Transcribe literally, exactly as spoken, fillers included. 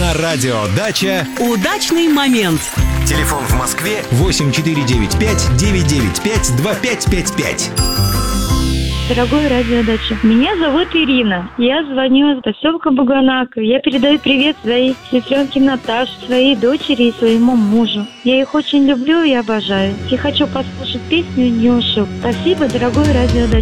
На радио «Дача» удачный момент. Телефон в Москве восемь четыре девять пять девять девять пять два пять пять пять. Дорогой радиодача, меня зовут Ирина. Я звоню из поселка Буганака. Я передаю привет своей сестренке Наташе, своей дочери и своему мужу. Я их очень люблю и обожаю. И хочу послушать песню «Нюшу». Спасибо, дорогой радиодача.